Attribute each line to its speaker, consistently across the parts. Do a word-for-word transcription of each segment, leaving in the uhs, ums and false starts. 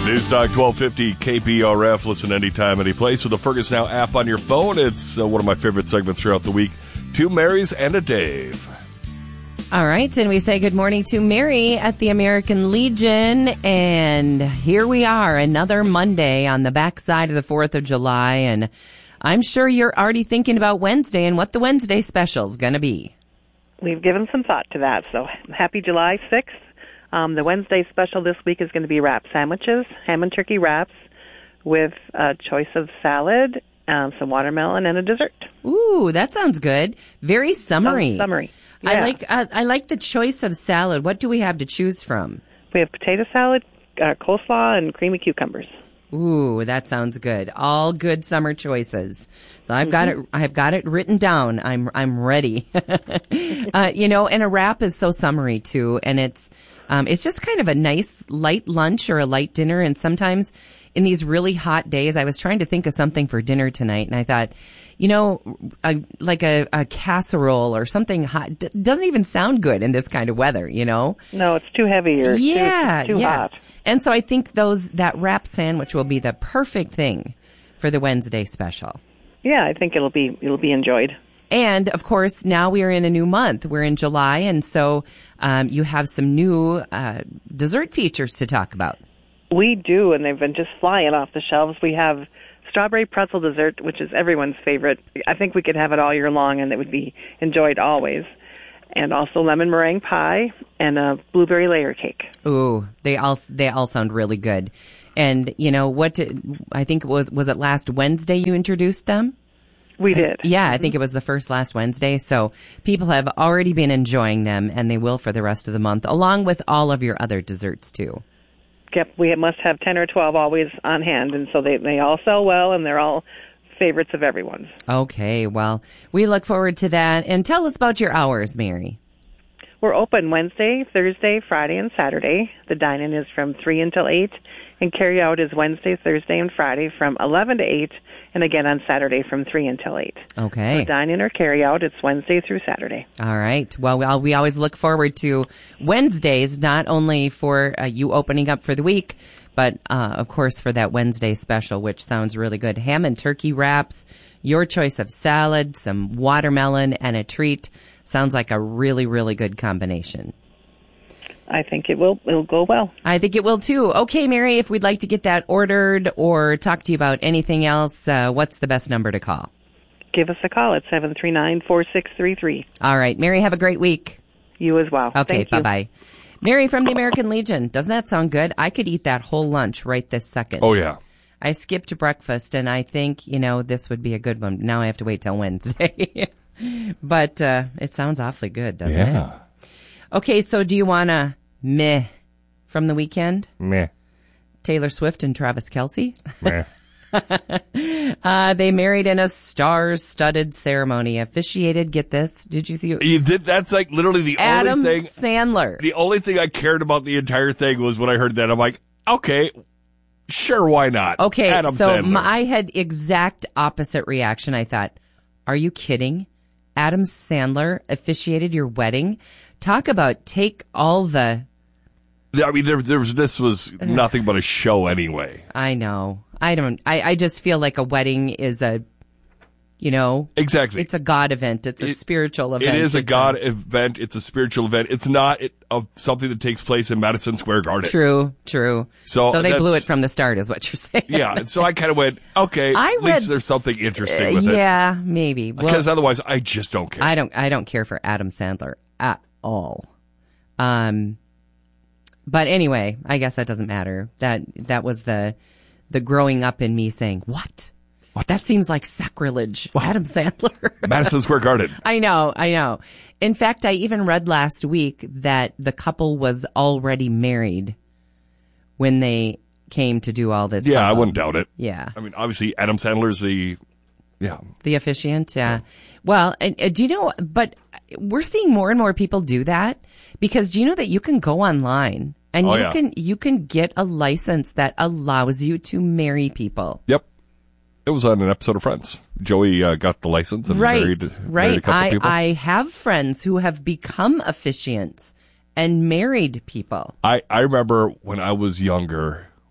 Speaker 1: Newstalk twelve fifty K P R F. Listen anytime, any place with the Fergus Now app on your phone. It's uh, one of my favorite segments throughout the week. Two Marys and a Dave.
Speaker 2: All right, and we say good morning to Mary at the American Legion. And here we are, another Monday on the backside of the fourth of July. And I'm sure you're already thinking about Wednesday and what the Wednesday special is going to be.
Speaker 3: We've given some thought to that. So happy July sixth. Um, the Wednesday special this week is going to be wrap sandwiches, ham and turkey wraps with a choice of salad, um, some watermelon, and a dessert.
Speaker 2: Ooh, that sounds good. Very summery.
Speaker 3: Sounds summery. Yeah.
Speaker 2: I like uh, I like the choice of salad. What do we have to choose from?
Speaker 3: We have potato salad, uh, coleslaw, and creamy cucumbers.
Speaker 2: Ooh, that sounds good. All good summer choices. So I've got mm-hmm. it. I've got it written down. I'm I'm ready. uh, you know, and a wrap is so summery too, and it's um, it's just kind of a nice light lunch or a light dinner. And sometimes in these really hot days, I was trying to think of something for dinner tonight, and I thought, you know, a, like a, a casserole or something hot d- doesn't even sound good in this kind of weather. You know?
Speaker 3: No, it's too heavy or
Speaker 2: yeah,
Speaker 3: too, too
Speaker 2: yeah.
Speaker 3: hot.
Speaker 2: And so I think those that wrap sandwich will be the perfect thing for the Wednesday special.
Speaker 3: Yeah, I think it'll be it'll be enjoyed.
Speaker 2: And of course, now we are in a new month. We're in July, and so um, you have some new uh, dessert features to talk about.
Speaker 3: We do, and they've been just flying off the shelves. We have strawberry pretzel dessert, which is everyone's favorite. I think we could have it all year long, and it would be enjoyed always. And also lemon meringue pie and a blueberry layer cake.
Speaker 2: Ooh, they all they all sound really good. And you know what? Did, I think it was was it last Wednesday you introduced them?
Speaker 3: We did.
Speaker 2: I, yeah, I think it was the first last Wednesday. So people have already been enjoying them, and they will for the rest of the month, along with all of your other desserts too.
Speaker 3: Yep, we must have ten or twelve always on hand, and so they they all sell well, and they're all favorites of everyone's.
Speaker 2: Okay, well, we look forward to that. And tell us about your hours, Mary.
Speaker 3: We're open Wednesday, Thursday, Friday, and Saturday. The dine-in is from three until eight, and carry-out is Wednesday, Thursday, and Friday from eleven to eight, and again on Saturday from three until eight.
Speaker 2: Okay.
Speaker 3: So dine-in or carry-out, it's Wednesday through Saturday.
Speaker 2: All right. Well, we, we always look forward to Wednesdays, not only for uh, you opening up for the week, but, uh, of course, for that Wednesday special, which sounds really good. Ham and turkey wraps, your choice of salad, some watermelon, and a treat. Sounds like a really, really good combination.
Speaker 3: I think it will it'll go well.
Speaker 2: I think it will, too. Okay, Mary, if we'd like to get that ordered or talk to you about anything else, uh, what's the best number to call?
Speaker 3: Give us a call at seven three nine, four six three three.
Speaker 2: All right. Mary, have a great week.
Speaker 3: You as well.
Speaker 2: Okay,
Speaker 3: Thank you.
Speaker 2: bye-bye. Mary from the American Legion. Doesn't that sound good? I could eat that whole lunch right this second.
Speaker 1: Oh, yeah.
Speaker 2: I skipped breakfast, and I think, you know, this would be a good one. Now I have to wait till Wednesday. But uh, it sounds awfully good, doesn't
Speaker 1: Yeah.
Speaker 2: it? Okay, so do you want to meh from the weekend?
Speaker 1: Meh.
Speaker 2: Taylor Swift and Travis Kelce?
Speaker 1: Meh.
Speaker 2: uh, they married in a star-studded ceremony. Officiated, get this, did you see?
Speaker 1: You did, that's like literally the
Speaker 2: Adam
Speaker 1: only thing.
Speaker 2: Sandler.
Speaker 1: The only thing I cared about the entire thing was when I heard that. I'm like, okay, sure, why not?
Speaker 2: Okay,
Speaker 1: Adam
Speaker 2: so
Speaker 1: Sandler.
Speaker 2: my, I had exact opposite reaction. I thought, are you kidding? Adam Sandler officiated your wedding? Talk about take all the...
Speaker 1: I mean, there, there was, this was nothing but a show anyway.
Speaker 2: I know. I don't... I, I just feel like a wedding is a... You know?
Speaker 1: Exactly.
Speaker 2: It's a God event. It's a
Speaker 1: It-
Speaker 2: spiritual event.
Speaker 1: It is a
Speaker 2: It's
Speaker 1: God event. It's a spiritual event. It's not it, of something that takes place in Madison Square Garden.
Speaker 2: True, true.
Speaker 1: So
Speaker 2: So they blew
Speaker 1: that's-
Speaker 2: it from the start is what you're saying.
Speaker 1: Yeah, and so I kind of went, okay,
Speaker 2: I
Speaker 1: at
Speaker 2: read
Speaker 1: least there's something interesting
Speaker 2: uh,
Speaker 1: with it.
Speaker 2: Yeah, maybe. Well,
Speaker 1: Because otherwise, I just don't care.
Speaker 2: I don't I don't care for Adam Sandler at all. Um but anyway, I guess that doesn't matter. That that was the the growing up in me saying, "What?
Speaker 1: What?
Speaker 2: That seems like sacrilege." Adam Sandler.
Speaker 1: Madison Square Garden.
Speaker 2: I know, I know. In fact, I even read last week that the couple was already married when they came to do all this.
Speaker 1: Yeah, I
Speaker 2: hubbub.
Speaker 1: wouldn't doubt it.
Speaker 2: Yeah.
Speaker 1: I mean, obviously, Adam Sandler's the, yeah.
Speaker 2: The officiant, yeah. Well, and, uh, do you know, but we're seeing more and more people do that because do you know that you can go online and
Speaker 1: Oh,
Speaker 2: you
Speaker 1: yeah.
Speaker 2: can you can get a license that allows you to marry people.
Speaker 1: Yep. It was on an episode of Friends. Joey uh, got the license and
Speaker 2: Right,
Speaker 1: married,
Speaker 2: right.
Speaker 1: married a couple
Speaker 2: I,
Speaker 1: people.
Speaker 2: I have friends who have become officiants and married people.
Speaker 1: I, I remember when I was younger,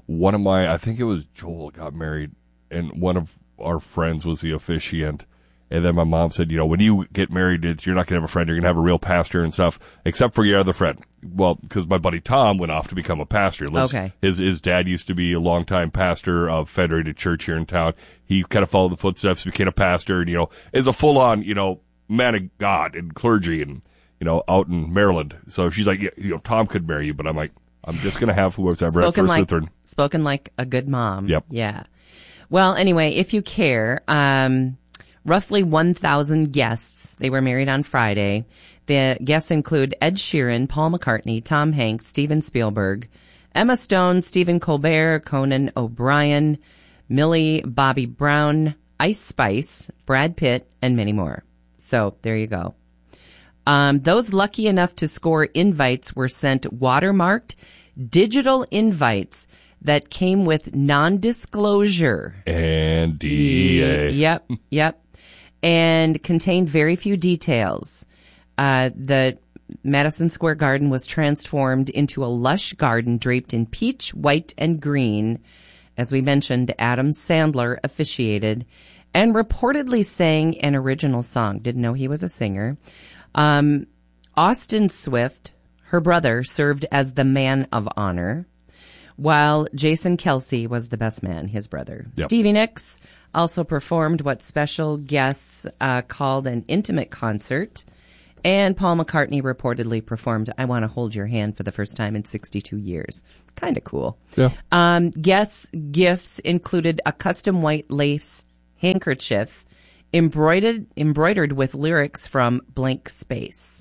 Speaker 1: one of my, I think it was Joel got married, and one of our friends was the officiant. And then my mom said, you know, when you get married, it's, you're not going to have a friend. You're going to have a real pastor and stuff, except for your other friend. Well, because my buddy Tom went off to become a pastor. Lives,
Speaker 2: okay.
Speaker 1: His his dad used to be a longtime pastor of Federated Church here in town. He kind of followed the footsteps, became a pastor, and, you know, is a full-on, you know, man of God and clergy and, you know, out in Maryland. So she's like, yeah, you know, Tom could marry you, but I'm like, I'm just going to have whoever at First
Speaker 2: like,
Speaker 1: Lutheran.
Speaker 2: Spoken like a good mom.
Speaker 1: Yep.
Speaker 2: Yeah. Well, anyway, if you care, um... roughly one thousand guests. They were married on Friday. The guests include Ed Sheeran, Paul McCartney, Tom Hanks, Steven Spielberg, Emma Stone, Stephen Colbert, Conan O'Brien, Millie Bobby Brown, Ice Spice, Brad Pitt, and many more. So there you go. Um, those lucky enough to score invites were sent watermarked digital invites that came with non-disclosure.
Speaker 1: And D E A.
Speaker 2: Yep, yep. And contained very few details. Uh, the Madison Square Garden was transformed into a lush garden draped in peach, white, and green. As we mentioned, Adam Sandler officiated and reportedly sang an original song. Didn't know he was a singer. Um, Austin Swift, her brother, served as the man of honor, while Jason Kelsey was the best man, his brother.
Speaker 1: Yep.
Speaker 2: Stevie Nicks also performed what special guests uh, called an intimate concert. And Paul McCartney reportedly performed I Want to Hold Your Hand for the first time in sixty-two years. Kind of cool.
Speaker 1: Yeah.
Speaker 2: Um, guests' gifts included a custom white lace handkerchief embroidered, embroidered with lyrics from Blank Space.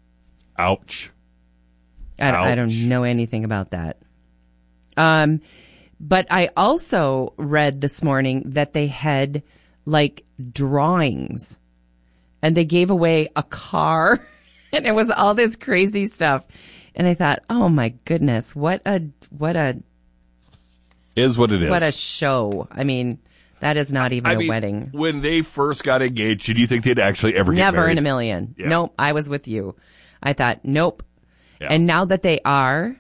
Speaker 1: Ouch.
Speaker 2: I,
Speaker 1: Ouch.
Speaker 2: I don't know anything about that. Um, but I also read this morning that they had like drawings and they gave away a car and it was all this crazy stuff. And I thought, oh my goodness, what a, what a,
Speaker 1: Is what it is.
Speaker 2: what a show. I mean, that is not even
Speaker 1: I
Speaker 2: a
Speaker 1: mean,
Speaker 2: wedding.
Speaker 1: When they first got engaged, did you think they'd actually ever get
Speaker 2: Never
Speaker 1: married?
Speaker 2: in a million.
Speaker 1: Yeah.
Speaker 2: Nope. I was with you. I thought, nope.
Speaker 1: Yeah.
Speaker 2: And now that they are,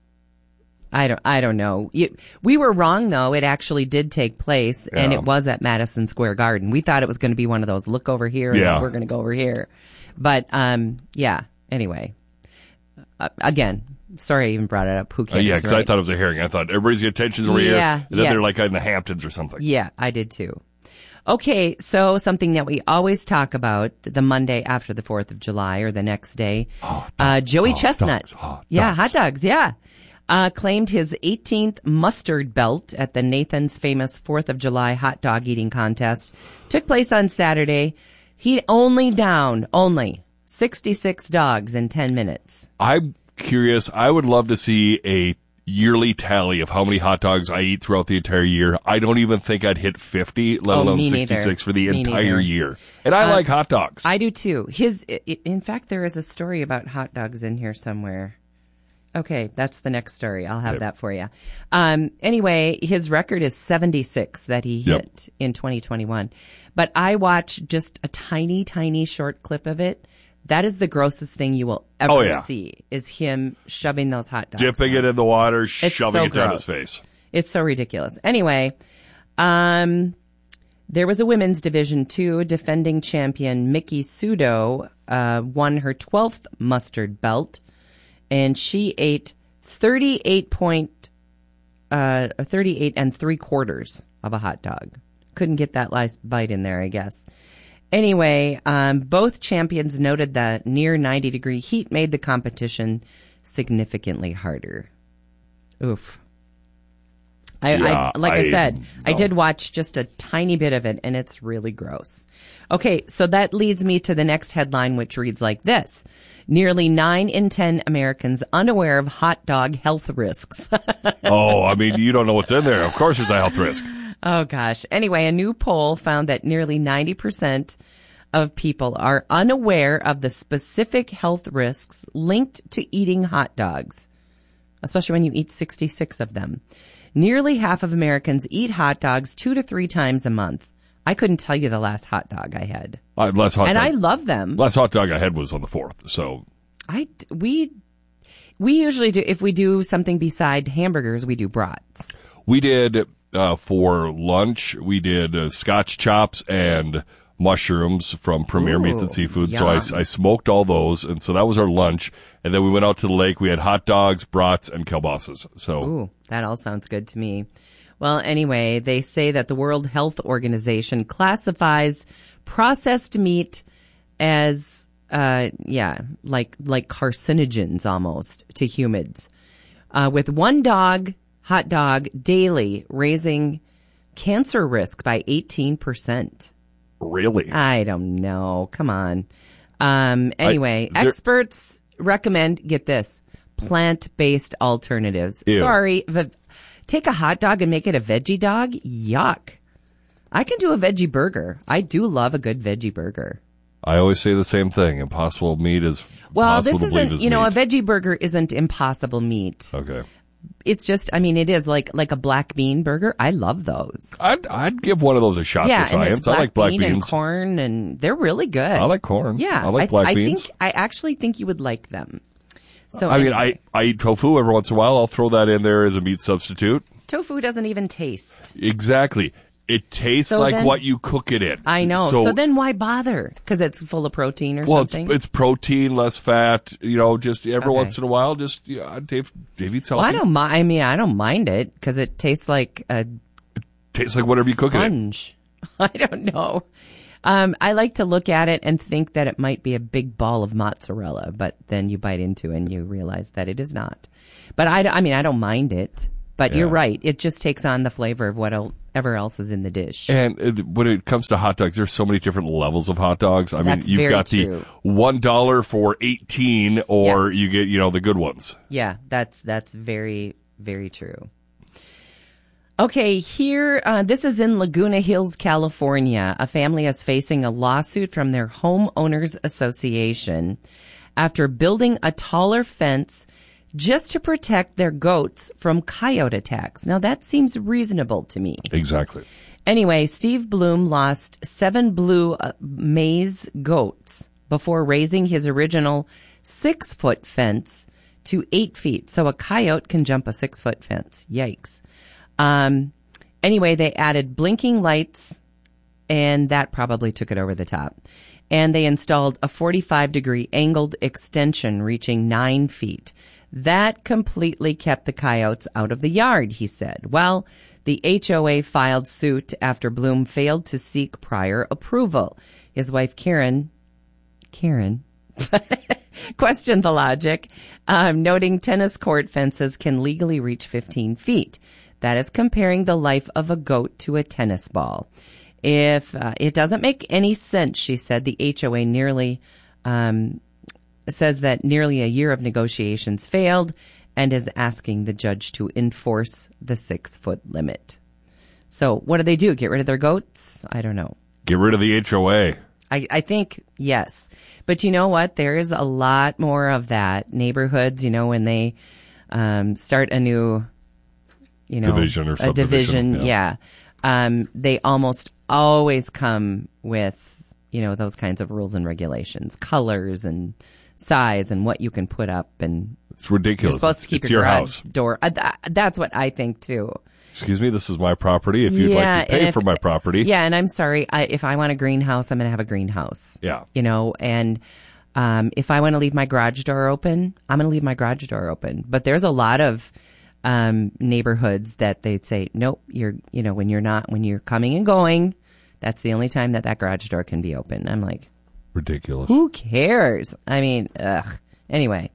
Speaker 2: I don't, I don't know. You, we were wrong though. It actually did take place and
Speaker 1: Yeah.
Speaker 2: it was at Madison Square Garden. We thought it was going to be one of those look over here and
Speaker 1: Yeah.
Speaker 2: we're going to go over here. But, um, yeah, anyway, uh, again, sorry I even brought it up. Who
Speaker 1: Uh,
Speaker 2: cares?
Speaker 1: yeah, because
Speaker 2: right?
Speaker 1: I thought it was a hearing. I thought everybody's attention's over
Speaker 2: Yeah,
Speaker 1: here. And then they're
Speaker 2: yes.
Speaker 1: like in the Hamptons or something.
Speaker 2: Yeah, I did too. Okay, so something that we always talk about the Monday after the fourth of July or the next day. Uh, Joey
Speaker 1: hot
Speaker 2: Chestnut.
Speaker 1: dogs, hot
Speaker 2: yeah,
Speaker 1: dogs.
Speaker 2: hot dogs, yeah. Uh, claimed his eighteenth mustard belt at the Nathan's famous fourth of July hot dog eating contest. Took place on Saturday. He only downed, only, sixty-six dogs in ten minutes.
Speaker 1: I'm curious. I would love to see a yearly tally of how many hot dogs I eat throughout the entire year. I don't even think I'd hit fifty, let
Speaker 2: Oh,
Speaker 1: alone
Speaker 2: me neither.
Speaker 1: sixty-six for the
Speaker 2: Me
Speaker 1: entire
Speaker 2: neither.
Speaker 1: year. And I
Speaker 2: Uh,
Speaker 1: like hot dogs.
Speaker 2: I do too. His, i- in fact, there is a story about hot dogs in here somewhere. Okay, that's the next story. I'll have
Speaker 1: Yep.
Speaker 2: that for you. Um, anyway, his record is seventy-six that he
Speaker 1: Yep.
Speaker 2: hit in twenty twenty-one. But I watched just a tiny, tiny short clip of it. That is the grossest thing you will ever
Speaker 1: Oh, yeah.
Speaker 2: see, is him shoving those hot dogs.
Speaker 1: Dipping it in the water,
Speaker 2: It's
Speaker 1: shoving
Speaker 2: so
Speaker 1: it down his
Speaker 2: gross.
Speaker 1: face.
Speaker 2: It's so ridiculous. Anyway, um, there was a women's division two. Defending champion Mickey Sudo uh, won her twelfth mustard belt, and she ate thirty-eight point, uh, thirty-eight and three quarters of a hot dog. Couldn't get that last bite in there, I guess. Anyway, um, both champions noted that near ninety degree heat made the competition significantly harder. Oof. I,
Speaker 1: Yeah,
Speaker 2: I like I,
Speaker 1: I-
Speaker 2: said, I
Speaker 1: no.
Speaker 2: did watch just a tiny bit of it, and it's really gross. Okay, so that leads me to the next headline, which reads like this. Nearly nine in ten Americans unaware of hot dog health risks.
Speaker 1: Oh, I mean, you don't know what's in there. Of course there's a health risk.
Speaker 2: Oh, gosh. Anyway, a new poll found that nearly ninety percent of people are unaware of the specific health risks linked to eating hot dogs, especially when you eat sixty-six of them. Nearly half of Americans eat hot dogs two to three times a month. I couldn't tell you the last hot dog I had.
Speaker 1: Uh, last hot
Speaker 2: And
Speaker 1: dog.
Speaker 2: I love them.
Speaker 1: last hot dog I had was on the fourth. So
Speaker 2: I, we, we usually do, if we do something beside hamburgers, we do brats.
Speaker 1: We did, uh, for lunch, we did uh, Scotch chops and mushrooms from Premier
Speaker 2: Ooh,
Speaker 1: Meats and Seafood. So I,
Speaker 2: yum.
Speaker 1: I smoked all those, and so that was our lunch. And then we went out to the lake. We had hot dogs, brats, and kielbasa's. So,
Speaker 2: Ooh, that all sounds good to me. Well, anyway, they say that the World Health Organization classifies processed meat as, uh, yeah, like like carcinogens almost to humans. Uh, with one dog, hot dog, daily, raising cancer risk by eighteen percent.
Speaker 1: really?
Speaker 2: I don't know. Come on. Um, anyway,
Speaker 1: I- there-
Speaker 2: experts recommend, get this, plant-based alternatives.
Speaker 1: Ew.
Speaker 2: Sorry, v- take a hot dog and make it a veggie dog? Yuck. I can do a veggie burger. I do love a good veggie burger.
Speaker 1: I always say the same thing. Impossible meat is
Speaker 2: Well,
Speaker 1: impossible
Speaker 2: this
Speaker 1: to believe
Speaker 2: isn't,
Speaker 1: is
Speaker 2: you know,
Speaker 1: meat.
Speaker 2: a veggie burger isn't impossible meat.
Speaker 1: Okay.
Speaker 2: It's just, I mean, it is like like a black bean burger. I love those.
Speaker 1: I'd, I'd give one of those a shot
Speaker 2: Yeah,
Speaker 1: for
Speaker 2: and
Speaker 1: science.
Speaker 2: it's black
Speaker 1: I like black
Speaker 2: bean
Speaker 1: beans.
Speaker 2: and corn, and they're really good.
Speaker 1: I like corn.
Speaker 2: Yeah,
Speaker 1: I like black
Speaker 2: I
Speaker 1: beans.
Speaker 2: think I actually think you would like them. So
Speaker 1: I mean,
Speaker 2: anyway,
Speaker 1: I, I eat tofu every once in a while. I'll throw that in there as a meat substitute.
Speaker 2: tofu doesn't even taste.
Speaker 1: Exactly. It tastes
Speaker 2: So
Speaker 1: like
Speaker 2: then-
Speaker 1: what you cook it in.
Speaker 2: I know. So, then why bother? Because it's full of protein or
Speaker 1: well, it's,
Speaker 2: something.
Speaker 1: it's protein, less fat. You know, just every
Speaker 2: Okay.
Speaker 1: once in a while, just yeah, Dave, Dave eats healthy.
Speaker 2: well, I don't mind. I mean, I don't mind it because it tastes like a
Speaker 1: Tastes like whatever you cook it in.
Speaker 2: sponge. I don't know. Um, I like to look at it and think that it might be a big ball of mozzarella, but then you bite into it and you realize that it is not. But I, I mean, I don't mind it. But you're
Speaker 1: Yeah.
Speaker 2: right. It just takes on the flavor of whatever else is in the dish.
Speaker 1: And uh, when it comes to hot dogs, there's so many different levels of hot dogs. I
Speaker 2: That's
Speaker 1: mean, you've
Speaker 2: very
Speaker 1: got
Speaker 2: true.
Speaker 1: the one dollar for eighteen, or
Speaker 2: Yes.
Speaker 1: you get you know the good ones.
Speaker 2: Yeah, that's that's very, very true. Okay, here, uh, this is in Laguna Hills, California. A family is facing a lawsuit from their homeowners association after building a taller fence just to protect their goats from coyote attacks. Now, that seems reasonable to me.
Speaker 1: Exactly.
Speaker 2: Anyway, Steve Bloom lost seven blue uh, maize goats before raising his original six-foot fence to eight feet. So a coyote can jump a six-foot fence. Yikes. Um, anyway, they added blinking lights, and that probably took it over the top. And they installed a forty-five degree angled extension reaching nine feet. That completely kept the coyotes out of the yard, he said. Well, the H O A filed suit after Bloom failed to seek prior approval. His wife, Karen, Karen, questioned the logic, um, noting tennis court fences can legally reach fifteen feet. That is comparing the life of a goat to a tennis ball. If uh, it doesn't make any sense, she said, the H O A nearly um, says that nearly a year of negotiations failed and is asking the judge to enforce the six-foot limit. So what do they do? Get rid of their goats? I don't know.
Speaker 1: Get rid of the H O A.
Speaker 2: I, I think, yes. But you know what? There is a lot more of that. Neighborhoods, you know, when they um, start a new, you know,
Speaker 1: Division or
Speaker 2: a
Speaker 1: subdivision,
Speaker 2: division, yeah. Um, they almost always come with, you know, those kinds of rules and regulations, colors and size and what you can put up. And
Speaker 1: It's ridiculous.
Speaker 2: you're supposed to keep
Speaker 1: it's
Speaker 2: your,
Speaker 1: your
Speaker 2: garage
Speaker 1: house.
Speaker 2: door. Uh, th- that's what I think, too.
Speaker 1: Excuse me, this is my property. If you'd
Speaker 2: Yeah,
Speaker 1: like to
Speaker 2: and
Speaker 1: pay
Speaker 2: if-
Speaker 1: for my property.
Speaker 2: Yeah, and I'm sorry. I, if I want a greenhouse, I'm going to have a greenhouse.
Speaker 1: Yeah.
Speaker 2: You know, and um, if I want to leave my garage door open, I'm going to leave my garage door open. But there's a lot of um, neighborhoods that they'd say, nope, you're, you know, when you're not, when you're coming and going, that's the only time that that garage door can be open. I'm like,
Speaker 1: Ridiculous.
Speaker 2: who cares? I mean, ugh. Anyway,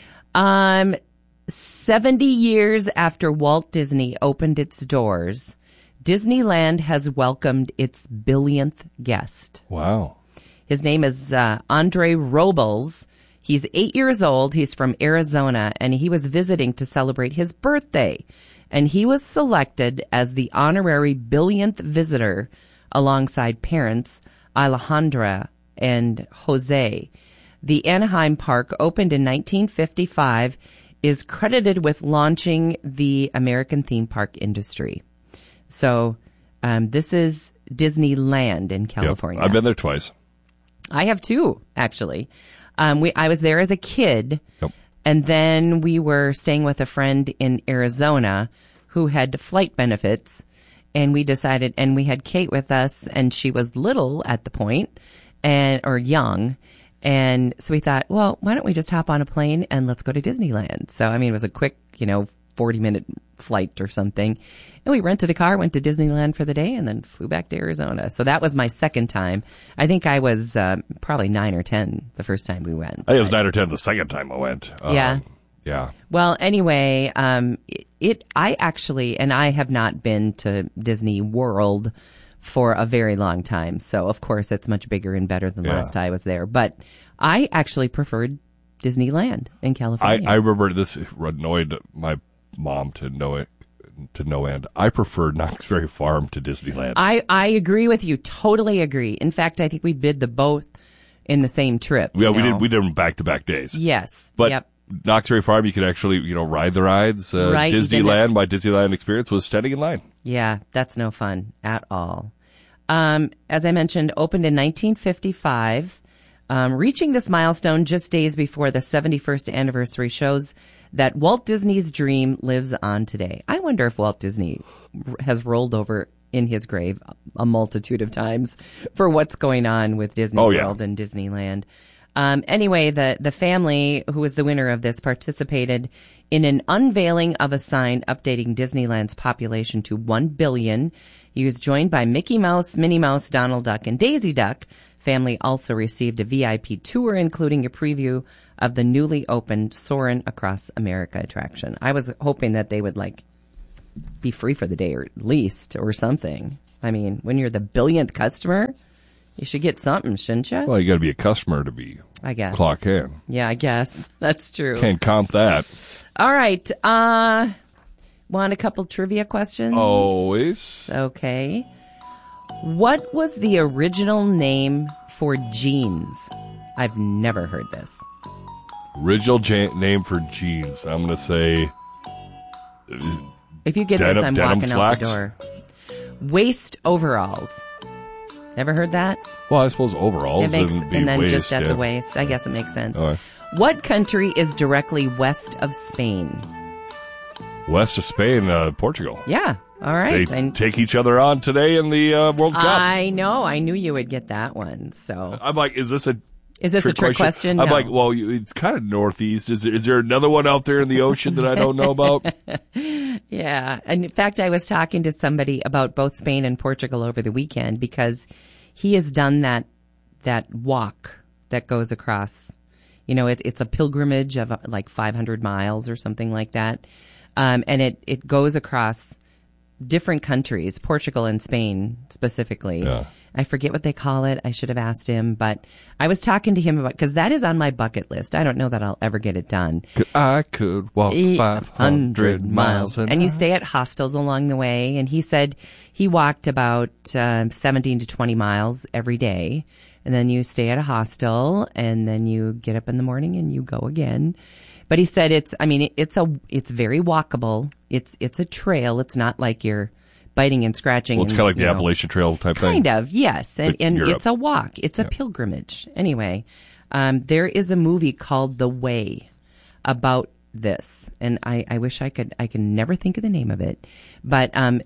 Speaker 2: um, seventy years after Walt Disney opened its doors, Disneyland has welcomed its billionth guest.
Speaker 1: Wow.
Speaker 2: His name is uh, Andre Robles. He's eight years old. He's from Arizona, and he was visiting to celebrate his birthday. And he was selected as the honorary billionth visitor alongside parents Alejandra and Jose. The Anaheim Park, opened in nineteen fifty-five, is credited with launching the American theme park industry. So um, this is Disneyland in California.
Speaker 1: Yep. I've been there twice.
Speaker 2: I have too, actually. Um, we I was there as a kid,
Speaker 1: Yep.
Speaker 2: and then we were staying with a friend in Arizona who had flight benefits, and we decided, and we had Kate with us, and she was little at the point, and or young, and so we thought, well, why don't we just hop on a plane and let's go to Disneyland? So, I mean, it was a quick, you know, forty minute flight or something. And we rented a car, went to Disneyland for the day, and then flew back to Arizona. So that was my second time. I think I was uh, probably nine or ten the first time we went.
Speaker 1: I think it was nine or ten the second time I went. Um,
Speaker 2: yeah.
Speaker 1: Yeah.
Speaker 2: Well, anyway, um, it, it, I actually, and I have not been to Disney World for a very long time. So, of course, it's much bigger and better than
Speaker 1: Yeah.
Speaker 2: last time I was there. But I actually preferred Disneyland in
Speaker 1: I,
Speaker 2: California.
Speaker 1: I remember this annoyed my mom to no it to no end. I prefer Knott's Berry Farm to Disneyland.
Speaker 2: I, I agree with you. Totally agree. In fact, I think we did the both in the same trip.
Speaker 1: yeah,
Speaker 2: you
Speaker 1: we
Speaker 2: know?
Speaker 1: did we did them back to back days.
Speaker 2: Yes.
Speaker 1: But
Speaker 2: yep.
Speaker 1: Knott's Berry Farm, you could actually, you know, ride the rides. Uh,
Speaker 2: Right, you didn't-
Speaker 1: Disneyland, my Disneyland experience was standing in line.
Speaker 2: Yeah, that's no fun at all. Um, as I mentioned, opened in nineteen fifty-five. Um, reaching this milestone just days before the seventy-first anniversary shows that Walt Disney's dream lives on today. I wonder if Walt Disney r- has rolled over in his grave a multitude of times for what's going on with Disney
Speaker 1: Oh, yeah.
Speaker 2: World and Disneyland. Um, anyway, the, the family who was the winner of this participated in an unveiling of a sign updating Disneyland's population to one billion. He was joined by Mickey Mouse, Minnie Mouse, Donald Duck, and Daisy Duck. Family also received a V I P tour, including a preview of the newly opened Soarin' Across America attraction. I was hoping that they would, like, be free for the day or at least or something. I mean, when you're the billionth customer, you should get something, shouldn't you?
Speaker 1: Well, you got to be a customer to be
Speaker 2: I guess.
Speaker 1: clock in.
Speaker 2: Yeah, I guess. That's true.
Speaker 1: Can't count that.
Speaker 2: All right. Uh, want a couple trivia questions?
Speaker 1: Always.
Speaker 2: Okay. What was the original name for jeans? I've never heard this.
Speaker 1: Original ja- name for jeans. I'm going to say
Speaker 2: If you get
Speaker 1: Denim-
Speaker 2: this, I'm
Speaker 1: denim
Speaker 2: walking
Speaker 1: slacks?
Speaker 2: out the door. Waist overalls. Ever heard that?
Speaker 1: well, I suppose overalls
Speaker 2: It makes,
Speaker 1: and, be
Speaker 2: and then
Speaker 1: waist,
Speaker 2: just at
Speaker 1: yeah.
Speaker 2: the waist. I guess it makes sense.
Speaker 1: All right.
Speaker 2: What country is directly west of Spain?
Speaker 1: West of Spain, uh, Portugal.
Speaker 2: Yeah. All right.
Speaker 1: They
Speaker 2: I,
Speaker 1: take each other on today in the uh, World Cup.
Speaker 2: I know. I knew you would get that one. So,
Speaker 1: I'm like, is this a
Speaker 2: is this a trick question?
Speaker 1: I'm
Speaker 2: No.
Speaker 1: like, well, you, it's kind of northeast. Is there, is there another one out there in the ocean that I don't know about?
Speaker 2: Yeah. And in fact, I was talking to somebody about both Spain and Portugal over the weekend because he has done that that walk that goes across, you know, it, it's a pilgrimage of uh, like five hundred miles or something like that. Um, and it, it goes across different countries, Portugal and Spain specifically.
Speaker 1: Yeah.
Speaker 2: I forget what they call it. I should have asked him, but I was talking to him about, because that is on my bucket list. I don't know that I'll ever get it done.
Speaker 1: I could walk five hundred miles an
Speaker 2: and you
Speaker 1: hour.
Speaker 2: stay at hostels along the way. And he said he walked about um, seventeen to twenty miles every day. And then you stay at a hostel and then you get up in the morning and you go again. But he said it's, I mean, it's a, it's very walkable. It's, it's a trail. It's not like you're biting and scratching.
Speaker 1: Well, it's
Speaker 2: and,
Speaker 1: kind of like the
Speaker 2: you know,
Speaker 1: Appalachian Trail type thing.
Speaker 2: Kind of, yes. And,
Speaker 1: But
Speaker 2: and
Speaker 1: Europe.
Speaker 2: it's a walk. It's a pilgrimage. Anyway, um, there is a movie called The Way about this. And I, I wish I could, I can never think of the name of it. But, um,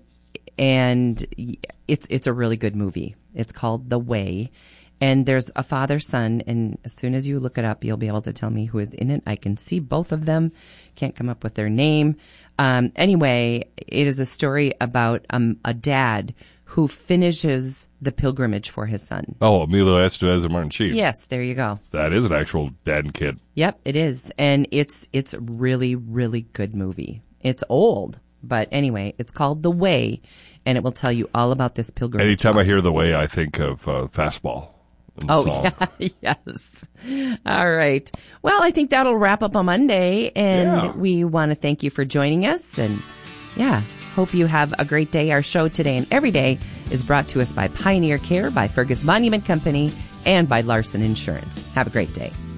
Speaker 2: and it's, it's a really good movie. It's called The Way. And there's a father-son, and as soon as you look it up, you'll be able to tell me who is in it. I can see both of them. Can't come up with their name. Um, anyway, it is a story about um, a dad who finishes the pilgrimage for his son.
Speaker 1: Oh, Emilio Estevez and Martin Sheen.
Speaker 2: Yes, there you go.
Speaker 1: That is an actual dad and kid.
Speaker 2: Yep, it is. And it's it's a really, really good movie. It's old, but anyway, it's called The Way, and it will tell you all about this pilgrimage.
Speaker 1: Anytime I hear The Way, I think of uh, Fastball. and the
Speaker 2: Oh,
Speaker 1: song.
Speaker 2: yeah, yes. All right. Well, I think that'll wrap up on Monday, and
Speaker 1: Yeah.
Speaker 2: we want to thank you for joining us, and yeah, hope you have a great day. Our show today and every day is brought to us by Pioneer Care, by Fergus Monument Company, and by Larson Insurance. Have a great day.